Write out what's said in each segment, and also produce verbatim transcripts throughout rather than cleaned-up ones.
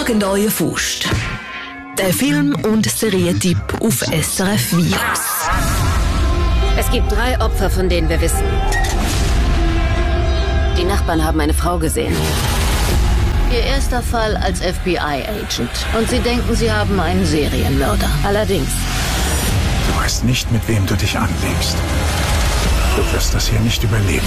Schaut euren Faust. Der Film- und Serientipp auf S R F Virus. Es gibt drei Opfer, von denen wir wissen. Die Nachbarn haben eine Frau gesehen. Ihr erster Fall als F B I-Agent. Und sie denken, sie haben einen Serienmörder. Allerdings. Du weißt nicht, mit wem du dich anlegst. Du wirst das hier nicht überleben.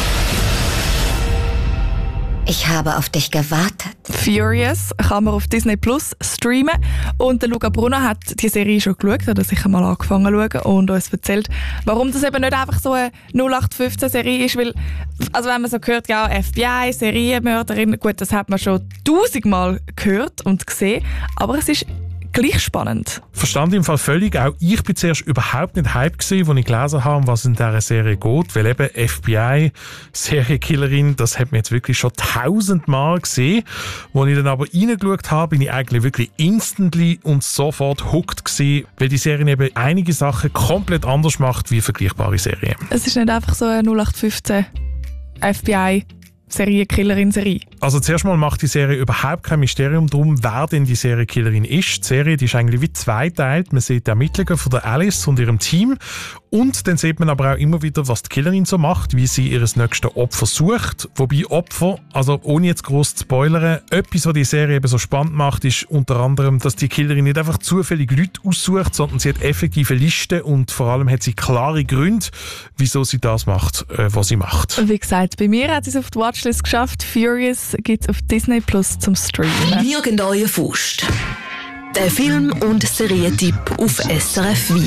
Ich habe auf dich gewartet. Furious kann man auf Disney Plus streamen. Und der Luca Brunner hat die Serie schon geschaut, hat er sicher mal angefangen zu schauen und uns erzählt, warum das eben nicht einfach so eine null acht fünfzehn Serie ist. Weil, also wenn man so hört, ja, F B I, Serienmörderin, gut, das hat man schon tausendmal gehört und gesehen. Aber es ist gleich spannend. Verstand im Fall völlig. Auch ich bin zuerst überhaupt nicht hype gewesen, als ich gelesen habe, was in dieser Serie geht. Weil eben F B I, Serienkillerin, das hat man jetzt wirklich schon tausendmal gesehen. Als ich dann aber reingeschaut habe, bin ich eigentlich wirklich instantly und sofort hooked gewesen, weil die Serie eben einige Sachen komplett anders macht wie vergleichbare Serien. Es ist nicht einfach so eine null acht fünfzehn F B I Serienkillerin-Serie. Also zuerst mal macht die Serie überhaupt kein Mysterium darum, wer denn die Serienkillerin ist. Die Serie die ist eigentlich wie zweiteilt. Man sieht die Ermittlungen von der Alice und ihrem Team und dann sieht man aber auch immer wieder, was die Killerin so macht, wie sie ihr nächstes Opfer sucht. Wobei Opfer, also ohne jetzt gross zu spoilern, etwas, was die Serie eben so spannend macht, ist unter anderem, dass die Killerin nicht einfach zufällig Leute aussucht, sondern sie hat effektive Listen und vor allem hat sie klare Gründe, wieso sie das macht, äh, was sie macht. Wie gesagt, bei mir hat sie es auf die Watchlist geschafft. Furious gibt es auf Disney Plus zum Streamen. Schaut euren Faust. Der Film- und Serientipp auf S R F Virus.